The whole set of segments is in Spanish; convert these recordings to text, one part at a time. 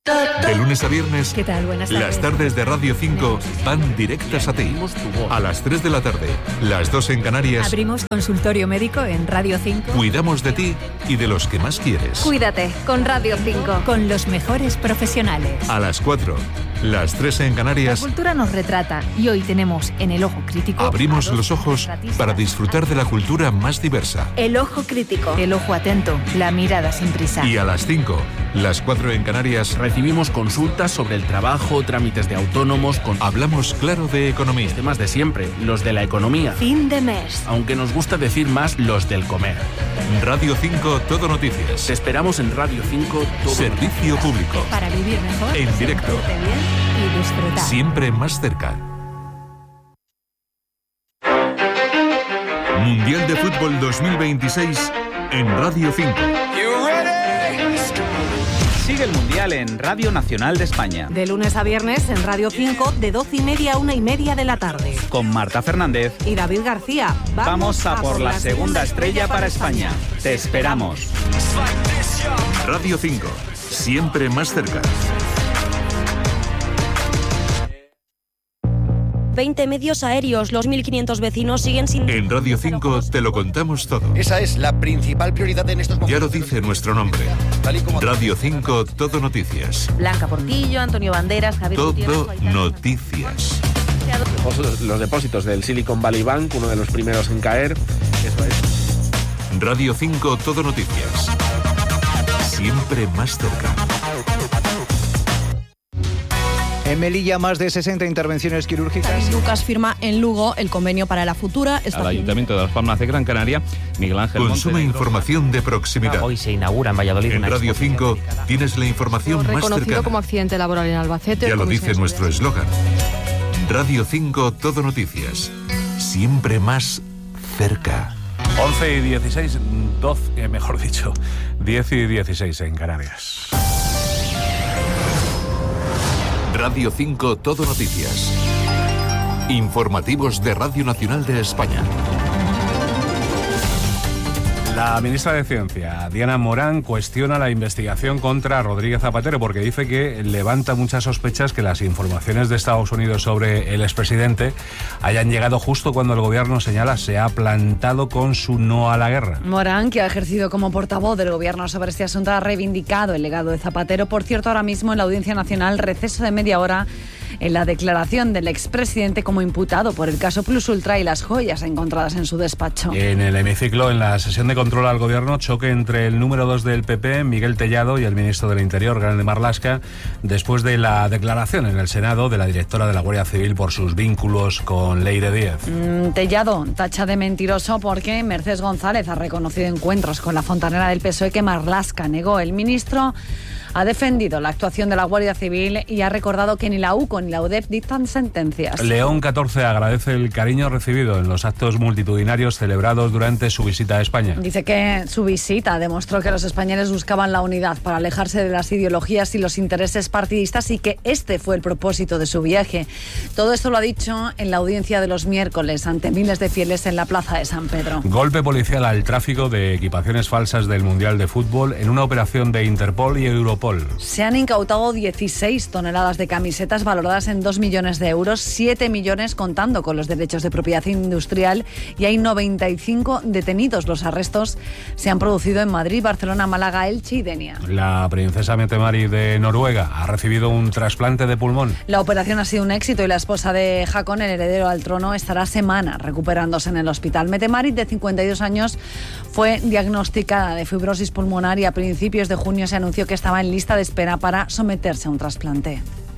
De lunes a viernes, ¿Qué tal? Buenas tardes. las tardes de Radio 5 van directas a ti. A las 3 de la tarde, las 2 en Canarias. Abrimos consultorio médico en Radio 5. Cuidamos de ti y de los que más quieres. Cuídate con Radio 5. Con los mejores profesionales. A las 4, las 3 en Canarias. La cultura nos retrata y hoy tenemos en El Ojo Crítico... Abrimos los ojos para disfrutar de la cultura más diversa. El Ojo Crítico. El ojo atento, la mirada sin prisa. Y a las 5, las 4 en Canarias. Recibimos consultas sobre el trabajo, trámites de autónomos... Hablamos claro de economía. Los temas de siempre, los de la economía. Fin de mes. Aunque nos gusta decir más los del comer. Radio 5 Todo Noticias. Te esperamos en Radio 5 Todo Servicio Noticias. público. Para vivir mejor. En directo. sentirte bien y disfrutar. Siempre más cerca. Mundial de Fútbol 2026 en Radio 5. Sigue el Mundial en Radio Nacional de España. De lunes a viernes en Radio 5 de 12:30 a 1:30 de la tarde. Con Marta Fernández Y David García. vamos a por la segunda estrella para España. Te esperamos. Radio 5. Siempre más cerca. 20 medios aéreos, los 1.500 vecinos siguen sin... En Radio 5 te lo contamos todo. Esa es la principal prioridad en estos momentos. Ya lo dice nuestro nombre. Radio 5 Todo Noticias. Blanca Portillo, Antonio Banderas, Javier Todo Gutiérrez... Noticias. Los depósitos del Silicon Valley Bank, uno de los primeros en caer. Eso es. Radio 5 Todo Noticias. Siempre más cerca. En Melilla, más de 60 intervenciones quirúrgicas. Lucas firma en Lugo el convenio para la futura estación. Al Ayuntamiento de Las Palmas de Gran Canaria, Miguel Ángel Consume información de proximidad. Hoy se inaugura en Valladolid. En Radio 5 tienes la información más Reconocido cercana. como accidente laboral en Albacete. Ya lo dice nuestro eslogan. Radio 5 Todo Noticias. Siempre más cerca. 11 y 16, 12, mejor dicho, 10 y 16 en Canarias. Radio 5 Todo Noticias. Informativos de Radio Nacional de España. La ministra de Ciencia, Diana Morán, cuestiona la investigación contra Rodríguez Zapatero porque dice que levanta muchas sospechas que las informaciones de Estados Unidos sobre el expresidente hayan llegado justo cuando el gobierno, señala, se ha plantado con su no a la guerra. Morán, que ha ejercido como portavoz del gobierno sobre este asunto, ha reivindicado el legado de Zapatero. Por cierto, ahora mismo en la Audiencia Nacional, receso de media hora en la declaración del expresidente como imputado por el caso Plus Ultra y las joyas encontradas en su despacho. En el hemiciclo, en la sesión de control al gobierno, choque entre el número 2 del PP, Miguel Tellado, y el ministro del Interior, Grande Marlaska, después de la declaración en el Senado de la directora de la Guardia Civil por sus vínculos con Leire Díez. Tellado tacha de mentiroso porque Mercedes González ha reconocido encuentros con la fontanera del PSOE que Marlaska negó. El ministro ha defendido la actuación de la Guardia Civil y ha recordado que ni la UCO ni la UDEF dictan sentencias. León 14 agradece el cariño recibido en los actos multitudinarios celebrados durante su visita a España. Dice que su visita demostró que los españoles buscaban la unidad para alejarse de las ideologías y los intereses partidistas y que este fue el propósito de su viaje. Todo esto lo ha dicho en la audiencia de los miércoles ante miles de fieles en la plaza de San Pedro. Golpe policial al tráfico de equipaciones falsas del Mundial de Fútbol en una operación de Interpol y Europol. Se han incautado 16 toneladas de camisetas valoradas en 2 millones de euros, 7 millones contando con los derechos de propiedad industrial, y hay 95 detenidos. Los arrestos se han producido en Madrid, Barcelona, Málaga, Elche y Denia. La princesa Mette-Marit de Noruega ha recibido un trasplante de pulmón. La operación ha sido un éxito y la esposa de Haakon, el heredero al trono, estará semanas recuperándose en el hospital. Mette-Marit, de 52 años, fue diagnosticada de fibrosis pulmonar y a principios de junio se anunció que estaba en lista de espera para someterse a un trasplante.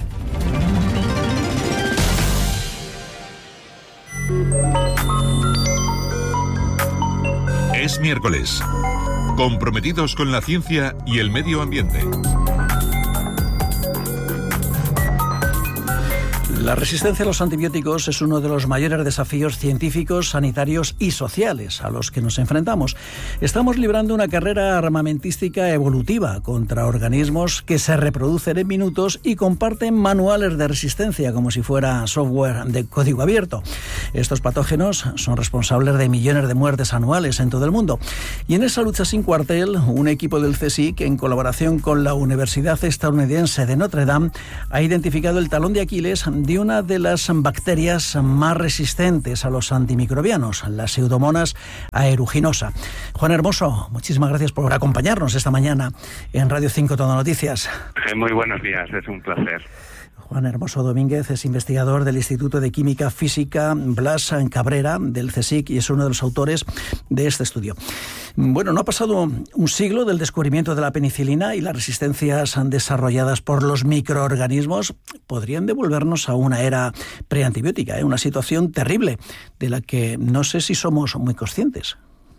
Es miércoles. Comprometidos con la ciencia y el medio ambiente. La resistencia a los antibióticos es uno de los mayores desafíos científicos, sanitarios y sociales a los que nos enfrentamos. Estamos librando una carrera armamentística evolutiva contra organismos que se reproducen en minutos y comparten manuales de resistencia como si fuera software de código abierto. Estos patógenos son responsables de millones de muertes anuales en todo el mundo. Y en esa lucha sin cuartel, un equipo del CSIC, en colaboración con la Universidad Estadounidense de Notre Dame, ha identificado el talón de Aquiles de una de las bacterias más resistentes a los antimicrobianos, la Pseudomonas aeruginosa. Juan Hermoso, muchísimas gracias por acompañarnos esta mañana en Radio 5 Todo Noticias. Muy buenos días, es un placer. Juan Hermoso Domínguez es investigador del Instituto de Química Física Blas Cabrera del CSIC y es uno de los autores de este estudio. Bueno, no ha pasado un siglo del descubrimiento de la penicilina y las resistencias desarrolladas por los microorganismos podrían devolvernos a una era preantibiótica, una situación terrible de la que no sé si somos muy conscientes.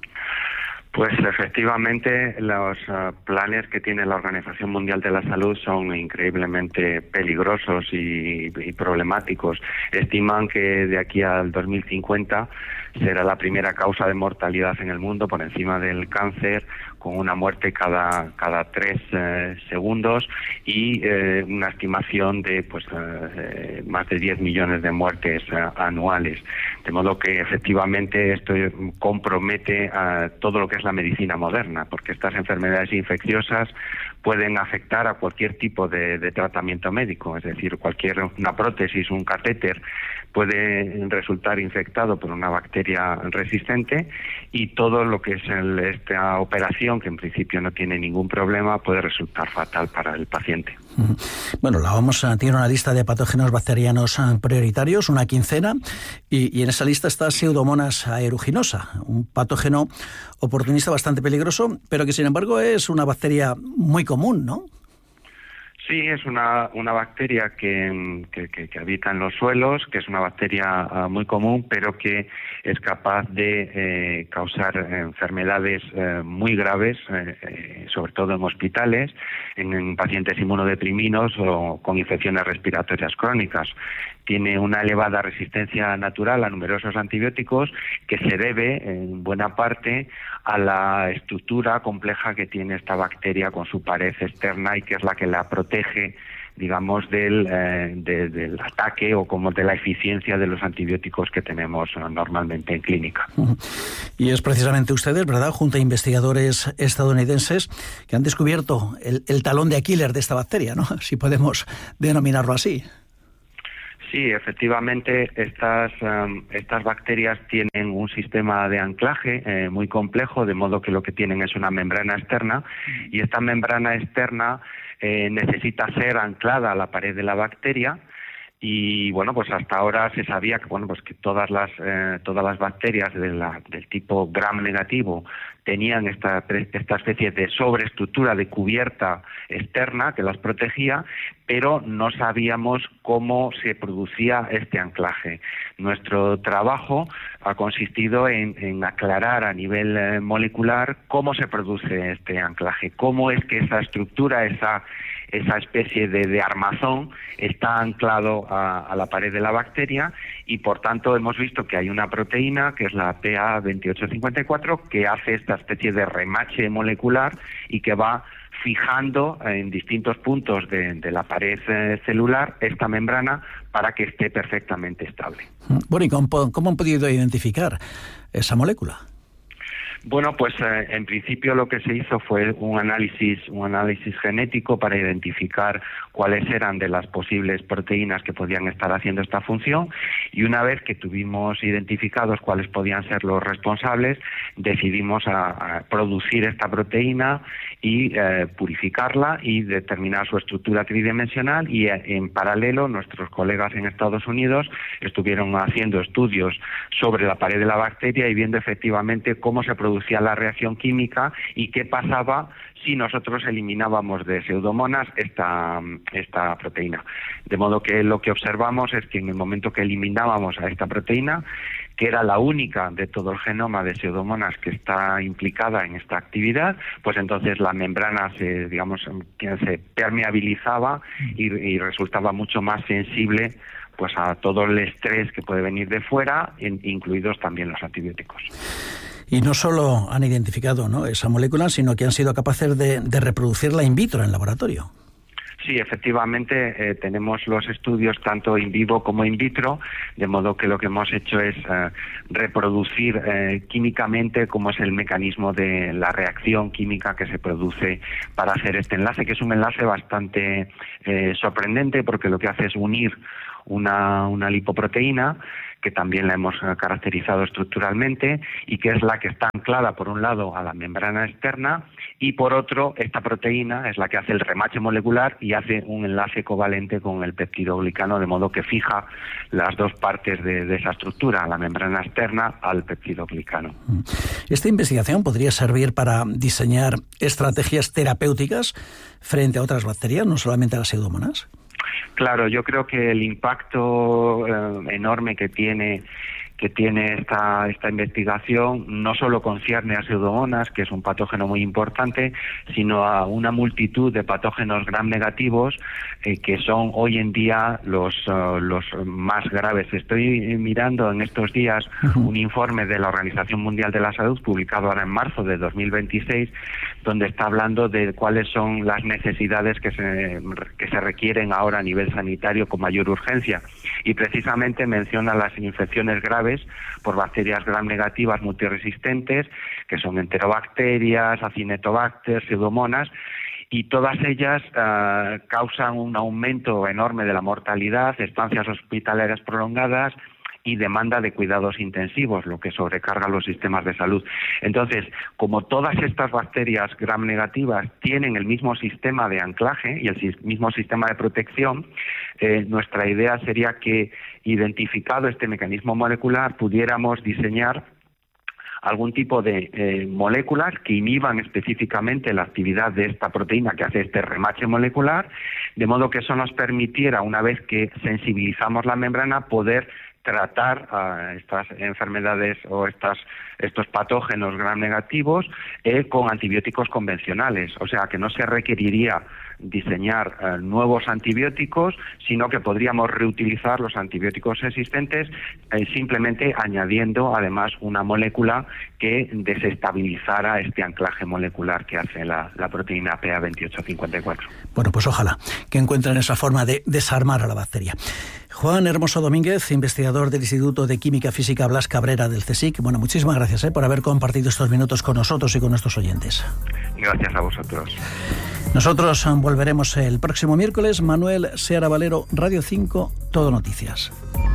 Pues efectivamente los planes que tiene la Organización Mundial de la Salud son increíblemente peligrosos y problemáticos. Estiman que de aquí al 2050 será la primera causa de mortalidad en el mundo por encima del cáncer, con una muerte cada 3 segundos y una estimación de más de 10 millones de muertes anuales. De modo que efectivamente esto compromete a todo lo que es la medicina moderna, porque estas enfermedades infecciosas pueden afectar a cualquier tipo de tratamiento médico, es decir, una prótesis, un catéter puede resultar infectado por una bacteria resistente y todo lo que es esta operación, que en principio no tiene ningún problema, puede resultar fatal para el paciente. Bueno, la OMS tiene una lista de patógenos bacterianos prioritarios, una quincena, y en esa lista está Pseudomonas aeruginosa, un patógeno oportunista bastante peligroso, pero que sin embargo es una bacteria muy común, ¿no? Sí, es una bacteria que habita en los suelos, que es una bacteria muy común, pero que es capaz de causar enfermedades muy graves, sobre todo en hospitales, en pacientes inmunodeprimidos o con infecciones respiratorias crónicas. Tiene una elevada resistencia natural a numerosos antibióticos que se debe, en buena parte, a la estructura compleja que tiene esta bacteria con su pared externa y que es la que la protege, digamos, del ataque o como de la eficiencia de los antibióticos que tenemos normalmente en clínica. Y es precisamente ustedes, ¿verdad?, junto a investigadores estadounidenses, que han descubierto el talón de Aquiles de esta bacteria, ¿no?, si podemos denominarlo así. Sí, efectivamente, estas bacterias tienen un sistema de anclaje muy complejo, de modo que lo que tienen es una membrana externa, y esta membrana externa necesita ser anclada a la pared de la bacteria. Y bueno, pues hasta ahora se sabía que que todas las bacterias del tipo gram negativo tenían esta especie de sobreestructura de cubierta externa que las protegía, pero no sabíamos cómo se producía este anclaje. Nuestro trabajo ha consistido en aclarar a nivel molecular cómo se produce este anclaje, cómo es que esa estructura, esa especie de armazón está anclado a la pared de la bacteria y por tanto hemos visto que hay una proteína que es la PA2854 que hace esta especie de remache molecular y que va fijando en distintos puntos de la pared celular esta membrana para que esté perfectamente estable. Bueno, ¿y cómo han podido identificar esa molécula? Bueno, pues en principio lo que se hizo fue un análisis genético para identificar cuáles eran de las posibles proteínas que podían estar haciendo esta función y una vez que tuvimos identificados cuáles podían ser los responsables, decidimos a producir esta proteína y purificarla y determinar su estructura tridimensional y en paralelo nuestros colegas en Estados Unidos estuvieron haciendo estudios sobre la pared de la bacteria y viendo efectivamente cómo se producía la reacción química y qué pasaba si nosotros eliminábamos de Pseudomonas esta proteína. De modo que lo que observamos es que en el momento que eliminábamos a esta proteína, que era la única de todo el genoma de Pseudomonas que está implicada en esta actividad, pues entonces la membrana se permeabilizaba y resultaba mucho más sensible pues a todo el estrés que puede venir de fuera, incluidos también los antibióticos. Y no solo han identificado, ¿no?, esa molécula, sino que han sido capaces de reproducirla in vitro en laboratorio. Sí, efectivamente, tenemos los estudios tanto in vivo como in vitro, de modo que lo que hemos hecho es reproducir químicamente cómo es el mecanismo de la reacción química que se produce para hacer este enlace, que es un enlace bastante sorprendente, porque lo que hace es unir una lipoproteína, que también la hemos caracterizado estructuralmente y que es la que está anclada por un lado a la membrana externa y por otro esta proteína es la que hace el remache molecular y hace un enlace covalente con el peptidoglicano, de modo que fija las dos partes de esa estructura, la membrana externa al peptidoglicano. ¿Esta investigación podría servir para diseñar estrategias terapéuticas frente a otras bacterias, no solamente a las pseudomonas? Claro, yo creo que el impacto enorme que tiene esta investigación no solo concierne a Pseudomonas, que es un patógeno muy importante, sino a una multitud de patógenos gram negativos que son hoy en día los más graves. Estoy mirando en estos días un informe de la Organización Mundial de la Salud, publicado ahora en marzo de 2026, donde está hablando de cuáles son las necesidades que se requieren ahora a nivel sanitario con mayor urgencia. Y precisamente menciona las infecciones graves por bacterias gram negativas multiresistentes, que son enterobacterias, acinetobacter, pseudomonas, y todas ellas causan un aumento enorme de la mortalidad, estancias hospitalarias prolongadas y demanda de cuidados intensivos, lo que sobrecarga los sistemas de salud. Entonces, como todas estas bacterias gram negativas tienen el mismo sistema de anclaje y el mismo sistema de protección, nuestra idea sería que, identificado este mecanismo molecular, pudiéramos diseñar algún tipo de moléculas que inhiban específicamente la actividad de esta proteína que hace este remache molecular, de modo que eso nos permitiera, una vez que sensibilizamos la membrana, poder tratar a estas enfermedades o estos patógenos gram negativos con antibióticos convencionales. O sea, que no se requeriría diseñar nuevos antibióticos, sino que podríamos reutilizar los antibióticos existentes simplemente añadiendo además una molécula que desestabilizara este anclaje molecular que hace la proteína PA2854. Bueno, pues ojalá que encuentren esa forma de desarmar a la bacteria. Juan Hermoso Domínguez, investigador del Instituto de Química Física Blas Cabrera del CSIC. Bueno, muchísimas gracias por haber compartido estos minutos con nosotros y con nuestros oyentes. Gracias a vosotros. Nosotros volveremos el próximo miércoles. Manuel Seara Valero, Radio 5, Todo Noticias.